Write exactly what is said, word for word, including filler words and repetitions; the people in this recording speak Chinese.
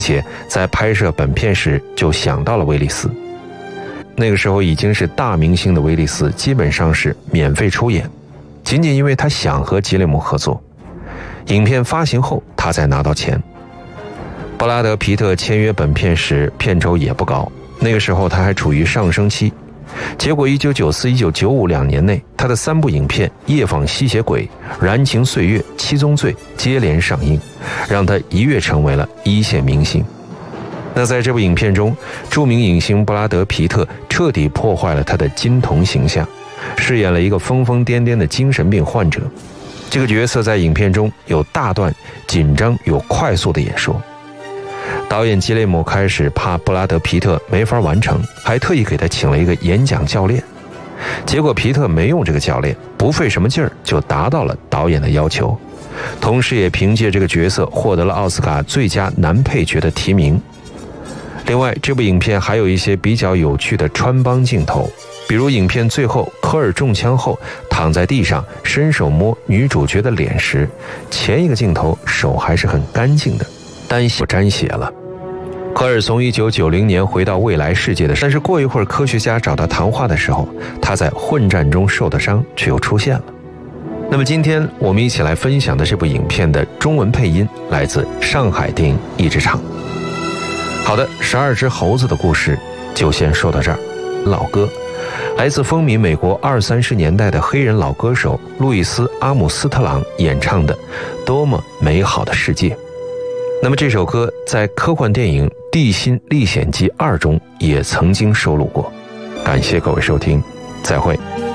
且在拍摄本片时就想到了威利斯。那个时候已经是大明星的威利斯基本上是免费出演，仅仅因为他想和吉列姆合作。影片发行后他才拿到钱。布拉德·皮特签约本片时片酬也不高，那个时候他还处于上升期。结果一九九四、一九九五两年内，他的三部影片《夜访吸血鬼》《燃情岁月》《七宗罪》接连上映，让他一跃成为了一线明星。那在这部影片中，著名影星布拉德·皮特彻底破坏了他的金童形象，饰演了一个疯疯癫癫的精神病患者。这个角色在影片中有大段紧张又快速的演说。导演吉列姆开始怕布拉德·皮特没法完成，还特意给他请了一个演讲教练。结果皮特没用这个教练，不费什么劲儿就达到了导演的要求，同时也凭借这个角色获得了奥斯卡最佳男配角的提名。另外，这部影片还有一些比较有趣的穿帮镜头，比如影片最后科尔中枪后躺在地上伸手摸女主角的脸时，前一个镜头手还是很干净的，单手沾血了。科尔从一九九零年回到未来世界的，但是过一会儿科学家找他谈话的时候，他在混战中受的伤却又出现了。那么今天我们一起来分享的这部影片的中文配音来自上海电影译制厂。好的，十二只猴子的故事就先说到这儿。老歌来自风靡美国二三十年代的黑人老歌手路易斯·阿姆斯特朗演唱的《多么美好的世界》。那么这首歌在科幻电影《地心历险记二》中也曾经收录过。感谢各位收听，再会。